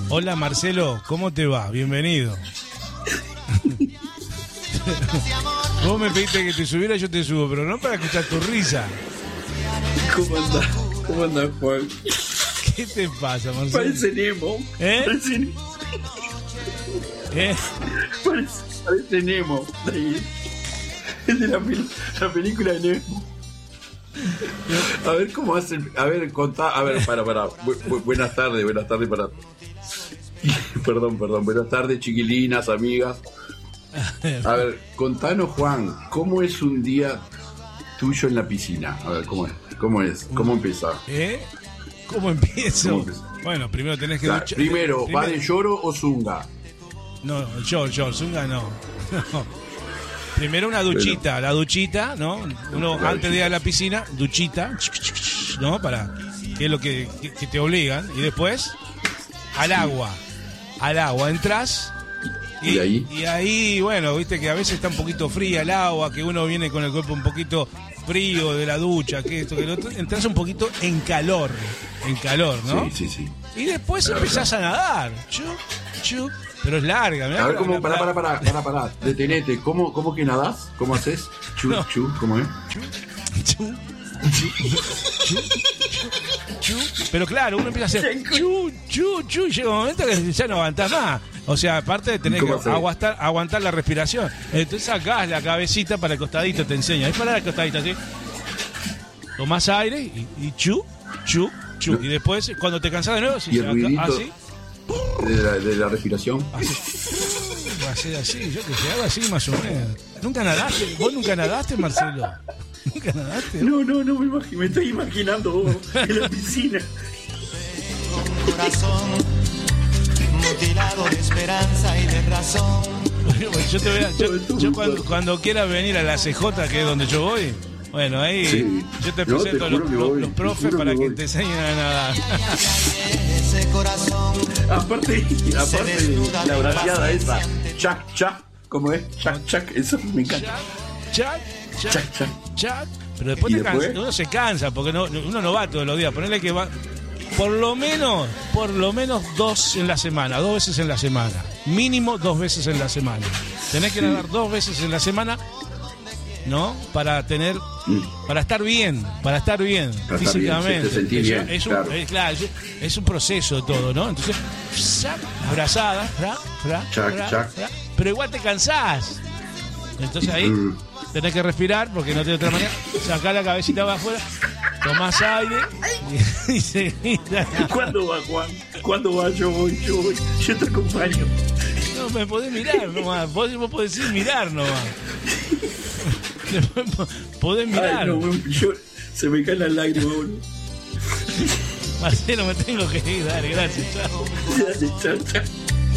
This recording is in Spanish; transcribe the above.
Hola Marcelo, ¿cómo te va? Bienvenido. Vos me pediste que te subiera, yo te subo, pero no para escuchar tu risa. ¿Cómo andás? ¿Cómo andás, Juan? ¿Qué te pasa, Marcelo? Parece Nemo. ¿Eh? Parece Nemo. ¿Eh? Parece Nemo. Es de la película de Nemo. A ver cómo hacen. A ver, contá. A ver, para. Buenas tardes para. Perdón. Buenas tardes, chiquilinas, amigas. A ver, contanos, Juan, ¿cómo es un día tuyo en la piscina? A ver, ¿cómo es? ¿Cómo empieza? ¿Cómo empiezo? Bueno, primero tenés que duchar. Primero, ¿va de lloro o zunga? No, yo, zunga no. Primero una duchita, bueno. La duchita, ¿no? Uno antes de ir a la piscina, duchita, ¿no? Para que es lo que te obligan. Y después, al agua, entras. Y ahí, bueno, viste que a veces está un poquito fría el agua, que uno viene con el cuerpo un poquito frío de la ducha, que esto, que lo otro, entras un poquito en calor, ¿no? Sí. Y después empezás a nadar, pero es larga, mirá. A ver, ¿cómo? Pará, detenete, ¿cómo que nadás? ¿Cómo haces? ¿Cómo es? Pero claro, uno empieza a hacer y llega un momento que ya no aguantás más. O sea, aparte de tener que aguantar la respiración. Entonces sacás la cabecita para el costadito, te enseña. Es para el costadito, así. Tomás aire y chu. Y después, cuando te cansás de nuevo, ¿y el ruidito así? De la respiración. Va a ser así, yo que sé, hago así más o menos. ¿Nunca nadaste? ¿Vos nunca nadaste, Marcelo? ¿Nunca nadaste? No, me estoy imaginando vos en la piscina. Corazón mutilado de esperanza y de razón. Yo cuando quieras venir a la CJ, que es donde yo voy, bueno, ahí sí. Yo te presento los profes para que te enseñen a nadar. Ese corazón aparte la braceada esa, chac, ¿cómo es? Chac, eso me encanta. Chac. Pero después uno se cansa, porque uno no va todos los días. Ponele que va por lo menos 2 en la semana, 2 veces en la semana. Mínimo 2 veces en la semana. Tenés que nadar 2 veces en la semana, ¿no? Para estar bien físicamente. Te sentís bien, claro, es un proceso todo, ¿no? Entonces, abrazada, pero igual te cansás. Entonces ahí tenés que respirar porque no tiene otra manera. Sacá la cabecita para afuera, tomás aire y seguís. ¿Cuándo va, Juan? ¿Cuándo va? Yo voy. Yo te acompaño. No, me podés mirar nomás. Vos podés ir mirar nomás. Podés mirar. Ay, no, se me caen las lágrimas, boludo. Marcelo, me tengo que ir. Dale, gracias. Chao. Chao.